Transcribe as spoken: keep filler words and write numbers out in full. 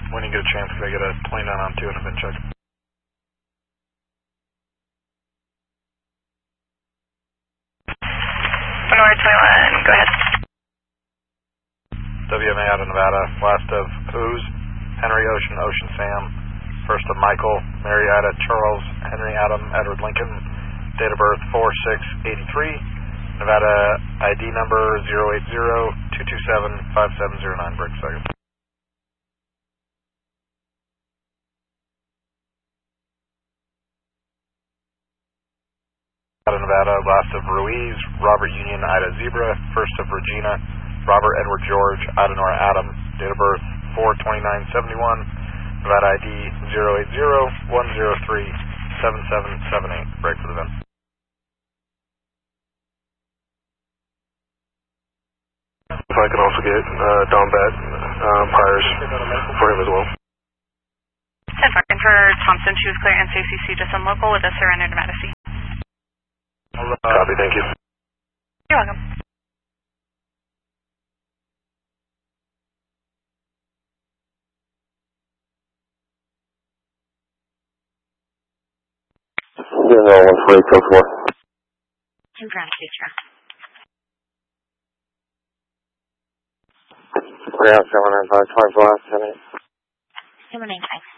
when you get a chance, could I get a plane down on two and a bin check? North twenty-one, go ahead. W M A out of Nevada, last of Ooze, Henry Ocean, Ocean Sam, first of Michael, Marietta, Charles, Henry Adam, Edward Lincoln, date of birth four six eighty-three, Nevada I D number zero eight zero two two seven five seven zero nine, break second. Out of Nevada, last of Ruiz, Robert Union, Ida Zebra, first of Regina, Robert Edward George, Ida Nora Adam, date of birth four twenty-nine seventy-one, Nevada I D zero eight zero one zero three seven seven seven eight, break for the V I N. If I can also get uh, Don Bat, um, hires for him as well. ten four, and for Thompson, she was clearance A C C just on local with a surrender to Madison. Copy, thank you. You're welcome. Yeah, no, one for eight, code four. Two ground future. Ground seven nine five five last ten eight. Seven nine five.